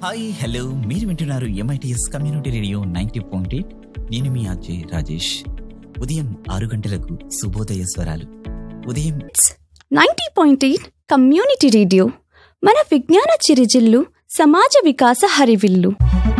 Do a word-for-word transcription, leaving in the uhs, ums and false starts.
Hi hello, మీరు వింటున్నారు MITS community radio ninety point eight. నేను మీ అజయ్ రాజేష్. ఉదయం ఆరు గంటలకు శుభోదయ స్వరాలు. ఉదయం ninety point eight community radio మన విజ్ఞాన చిరుజిల్లు, సమాజ వికాస హరివిల్లు.